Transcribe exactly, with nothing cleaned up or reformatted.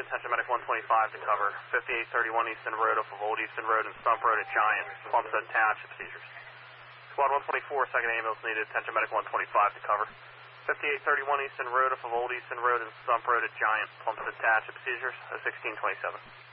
needed, attention medic one twenty-five to cover. fifty-eight thirty-one Easton Road off of Old Easton Road and Stump Road at Giant. Pumps attached, procedures. Squad one twenty-four, second ambulance needed, attention medic one twenty-five to cover. fifty-eight thirty-one Easton Road off of Old Easton Road and Stump Road at Giant. Pumps attached, procedures. sixteen twenty-seven.